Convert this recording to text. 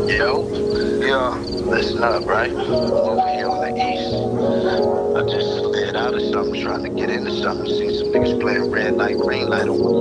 Yo, Yeah. listen up, right? I'm over here on the east. I just slid out of something, trying to get into something. See some niggas playing red light, green light on